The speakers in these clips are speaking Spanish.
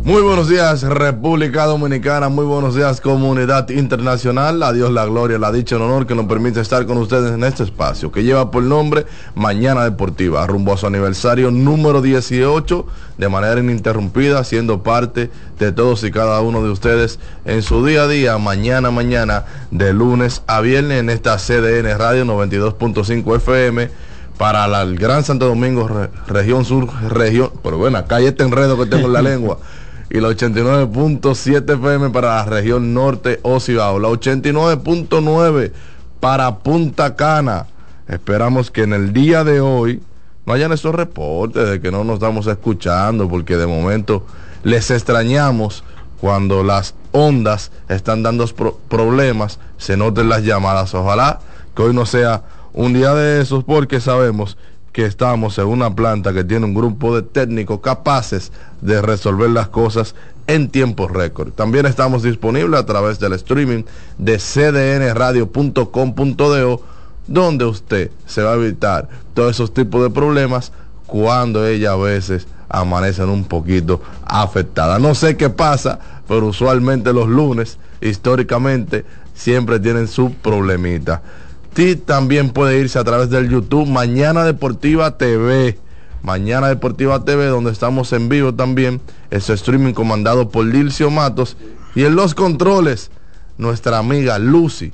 Muy buenos días, República Dominicana, muy buenos días, comunidad internacional. A Dios la gloria, la dicha y el honor que nos permite estar con ustedes en este espacio que lleva por nombre Mañana Deportiva, rumbo a su aniversario número 18, de manera ininterrumpida, siendo parte de todos y cada uno de ustedes en su día a día, mañana, de lunes a viernes, en esta CDN Radio 92.5 FM, para el Gran Santo Domingo, región sur, pero bueno, acá hay este enredo que tengo en la lengua, y la 89.7 FM para la región norte o Cibao, la 89.9 para Punta Cana. Esperamos que en el día de hoy no hayan esos reportes de que no nos estamos escuchando, porque de momento les extrañamos cuando las ondas están dando problemas, se noten las llamadas. Ojalá que hoy no sea un día de esos, porque sabemos que estamos en una planta que tiene un grupo de técnicos capaces de resolver las cosas en tiempo récord. También estamos disponibles a través del streaming de cdnradio.com.do, donde usted se va a evitar todos esos tipos de problemas cuando ella a veces amanecen un poquito afectadas. No sé qué pasa, pero usualmente los lunes, históricamente, siempre tienen su problemita. Y también puede irse a través del YouTube Mañana Deportiva TV, Mañana Deportiva TV, donde estamos en vivo también, ese streaming comandado por Dilcio Matos, y en los controles nuestra amiga Lucy,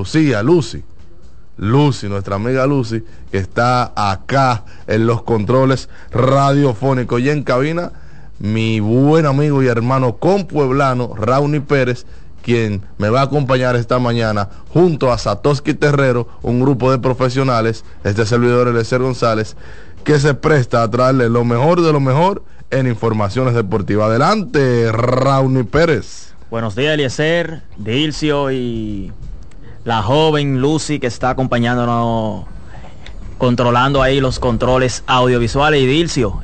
nuestra amiga Lucy, que está acá en los controles radiofónicos, y en cabina mi buen amigo y hermano compueblano Raúl Pérez, quien me va a acompañar esta mañana junto a Satoshi Terrero, un grupo de profesionales, este servidor Eliezer González, que se presta a traerle lo mejor de lo mejor en informaciones deportivas. Adelante, Raúl Pérez. Buenos días, Eliezer, Dilcio y la joven Lucy, que está acompañándonos, controlando ahí los controles audiovisuales, y Dilcio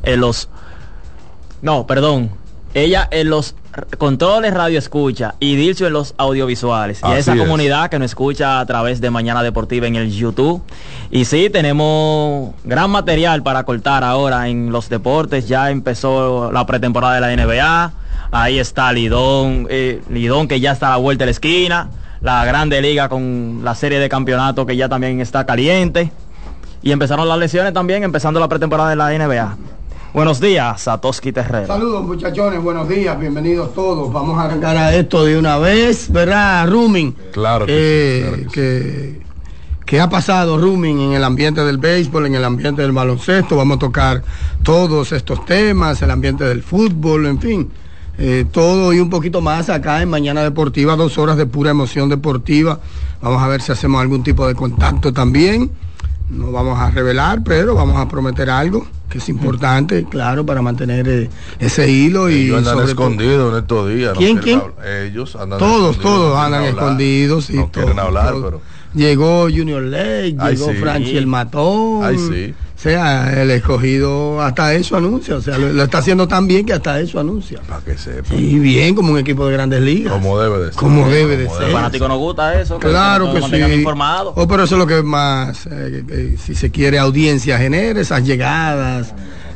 ella en los controles radio escucha y Dilcio en los audiovisuales. Y a esa comunidad que nos escucha a través de Mañana Deportiva en el YouTube. Y sí, tenemos gran material para cortar ahora en los deportes. Ya empezó la pretemporada de la NBA. Ahí está Lidón, que ya está a la vuelta de la esquina. La Grande Liga con la serie de campeonatos, que ya también está caliente. Y empezaron las lesiones también, empezando la pretemporada de la NBA. Buenos días, Satoshi Terrero. Saludos, muchachones, buenos días, bienvenidos todos. Vamos a arrancar a esto de una vez, ¿verdad, Rumin? Claro que sí. ¿Qué ha pasado, Rumin, en el ambiente del béisbol, en el ambiente del baloncesto? Vamos a tocar todos estos temas, el ambiente del fútbol, en fin, todo y un poquito más acá en Mañana Deportiva, 2 horas de pura emoción deportiva. Vamos a ver si hacemos algún tipo de contacto también. No vamos a revelar, pero vamos a prometer algo que es importante, claro, para mantener ese hilo. Ellos andan escondidos en estos días. ¿Quién? Ellos andan todos andan escondidos. No quieren hablar, pero... Llegó Junior Lake, llegó Franchi el Matón. Ay, sí. O sea, el escogido hasta eso anuncia. O sea, lo está haciendo tan bien que hasta eso anuncia. Para que sepa. Y bien, como un equipo de Grandes Ligas. Como debe de ser. Como debe de ser. A los fanáticos nos gusta eso. Claro que sí. Informados. Pero eso es lo que más, si se quiere, audiencia genera, esas llegadas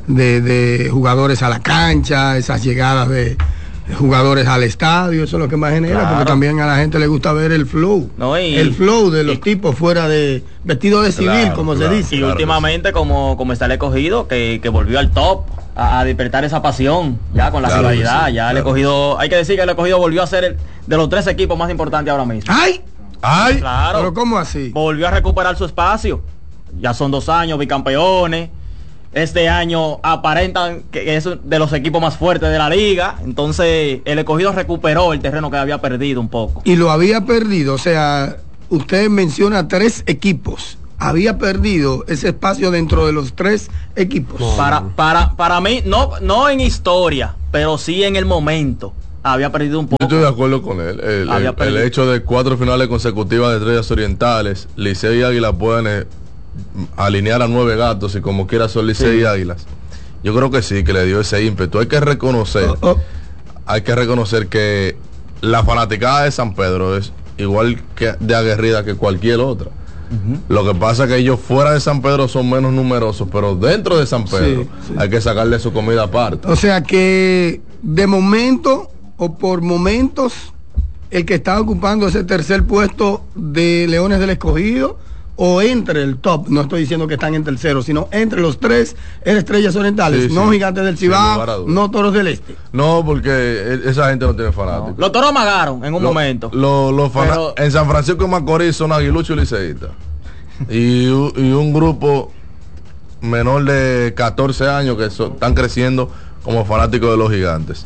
de jugadores a la cancha, esas llegadas de jugadores al estadio, eso es lo que más genera, claro, porque también a la gente le gusta ver el flow, el flow de los tipos fuera de vestido de civil, claro, como se dice. Y últimamente, como está el escogido, que volvió al top, a despertar esa pasión, ya con la rivalidad, sí, ya el escogido, hay que decir que el escogido volvió a ser de los 3 equipos más importantes ahora mismo. ¡Ay! Claro. ¿Pero cómo así? Volvió a recuperar su espacio, ya son 2 años bicampeones. Este año aparentan que es de los equipos más fuertes de la liga. Entonces el escogido recuperó el terreno que había perdido un poco. Y lo había perdido, o sea, usted menciona 3 equipos. Había perdido ese espacio dentro de los 3 equipos. Para mí, no en historia, pero sí en el momento. Había perdido un poco. Yo estoy de acuerdo con él. El hecho de 4 finales consecutivas de Estrellas Orientales, Licey y Águila pueden alinear a 9 gatos, y como quiera son Licey y Águilas. Yo creo que sí, que le dio ese ímpetu. Hay que reconocer que la fanaticada de San Pedro es igual que de aguerrida que cualquier otra. Lo que pasa es que ellos fuera de San Pedro son menos numerosos, pero dentro de San Pedro hay que sacarle su comida aparte. O sea que de momento o por momentos el que está ocupando ese tercer puesto de Leones del Escogido o entre el top, no estoy diciendo que están en tercero, sino entre los tres Estrellas Orientales, sí, no sí. Gigantes del Cibao, no Toros del Este. No, porque esa gente no tiene fanáticos. Los Toros amagaron en un momento. Pero en San Francisco de Macorís son aguiluchos y liceístas. y un grupo menor de 14 años que están creciendo como fanáticos de los Gigantes.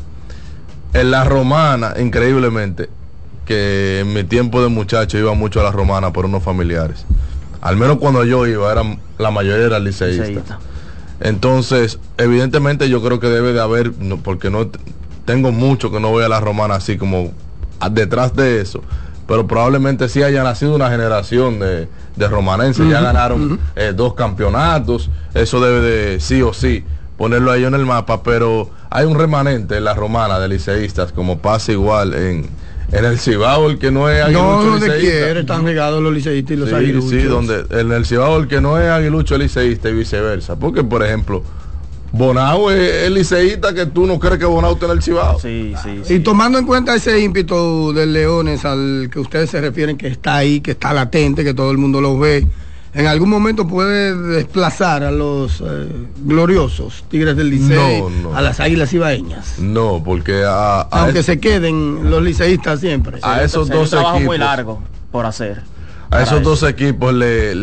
En la Romana, increíblemente, que en mi tiempo de muchacho iba mucho a la Romana por unos familiares. Al menos cuando yo iba, la mayoría era liceísta. Entonces, evidentemente yo creo que debe de haber, porque no tengo mucho que no voy a la Romana así como detrás de eso, pero probablemente sí haya nacido una generación de romanenses, ya ganaron 2 campeonatos, eso debe de sí o sí ponerlo ahí en el mapa, pero hay un remanente en la Romana de liceístas, como pasa igual en el Cibao, el que no es aguilucho no, donde quiera están regados los liceístas y los aguiluchos. Sí, donde en el Cibao el que no es aguilucho es liceísta y viceversa. Porque, por ejemplo, Bonao es liceísta que tú no crees que Bonao esté en el Cibao. Sí. Y tomando en cuenta ese ímpetu del Leones al que ustedes se refieren, que está ahí, que está latente, que todo el mundo lo ve, en algún momento puede desplazar a los gloriosos Tigres del Licey, a las Águilas Cibaeñas. No, porque aunque se queden los liceístas siempre. A esos dos equipos. Un trabajo muy largo por hacer. A esos dos equipos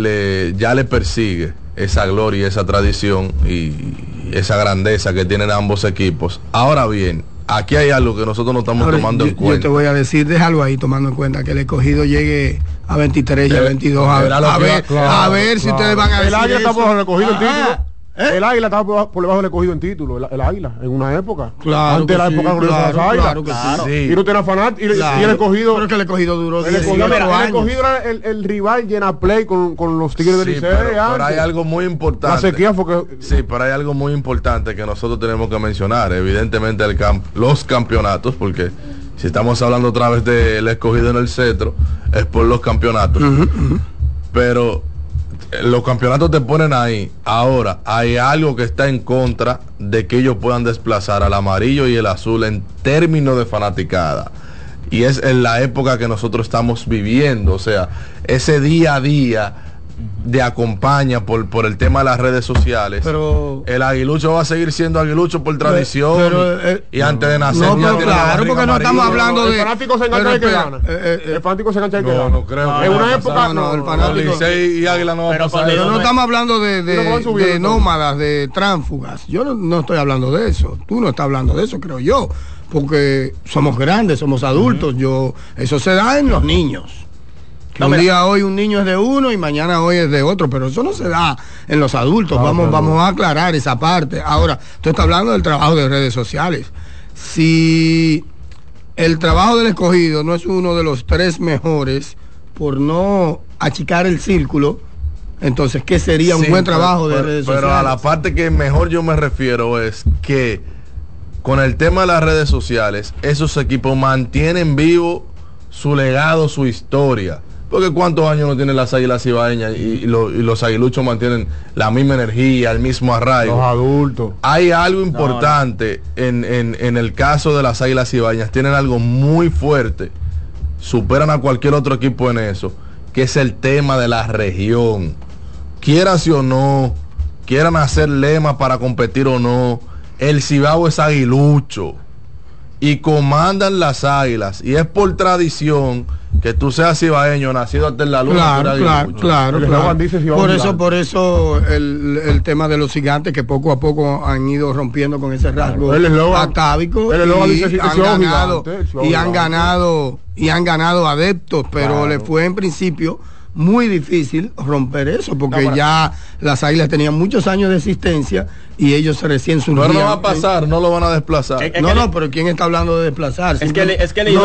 ya le persigue esa gloria, esa tradición y esa grandeza que tienen ambos equipos. Ahora bien, aquí hay algo que nosotros no estamos tomando en cuenta. Yo te voy a decir, déjalo ahí tomando en cuenta que el Escogido llegue a 23 y a 22 a ver si ustedes van a decir el Águila está por el Escogido en título. El Águila estaba por debajo del Escogido en título, el Águila, en una época. Claro. Antes de la época gloriosa de las Águilas. Claro. Y no tenía fanáticos. Y el Escogido. Pero es que el Escogido duró 10 años. El Escogido era el rival llena play con los Tigres del Licey. Pero hay algo muy importante. La sequía fue que... Sí, pero hay algo muy importante que nosotros tenemos que mencionar. Evidentemente los campeonatos, porque si estamos hablando otra vez del Escogido en el cetro, es por los campeonatos. Pero los campeonatos te ponen ahí. Ahora, hay algo que está en contra de que ellos puedan desplazar al amarillo y el azul en términos de fanaticada. Y es en la época que nosotros estamos viviendo. O sea, ese día a día de acompaña por el tema de las redes sociales. Pero el aguilucho va a seguir siendo aguilucho por tradición y antes de nacer. No, claro, porque no estamos hablando de... El fanático se engancha el que gana. El fanático se engancha el que gana. No creo. En una época el fanático y Águila no va a pasar. Pero no estamos hablando de nómadas, de tránsfugas. Yo no estoy hablando de eso. Tú no estás hablando de eso, creo yo. Porque somos grandes, somos adultos. Eso se da en los niños. Un día hoy un niño es de uno y mañana hoy es de otro, pero eso no se da en los adultos. Vamos a aclarar esa parte. Ahora, tú estás hablando del trabajo de redes sociales. Si el trabajo del Escogido no es uno de los 3 mejores, por no achicar el círculo, entonces, ¿qué sería un buen trabajo de redes sociales? Pero a la parte que mejor yo me refiero es que con el tema de las redes sociales, esos equipos mantienen vivo su legado, su historia. Porque cuántos años no tienen las Águilas Cibaeñas y los aguiluchos mantienen la misma energía, el mismo arraigo. Los adultos. Hay algo importante en el caso de las Águilas Cibaeñas, tienen algo muy fuerte, superan a cualquier otro equipo en eso, que es el tema de la región. Quieran o no, quieran hacer lemas para competir o no, el Cibao es aguilucho y comandan las Águilas, y es por tradición que tú seas cibaeño, nacido hasta en la luna. Claro. Por eso el tema de los gigantes, que poco a poco han ido rompiendo con ese rasgo atávico, y han ganado adeptos, pero le fue en principio muy difícil romper eso, porque ya las Águilas tenían muchos años de existencia y ellos recién surgían. Pero no va a pasar, no lo van a desplazar. Pero ¿quién está hablando de desplazar? Es que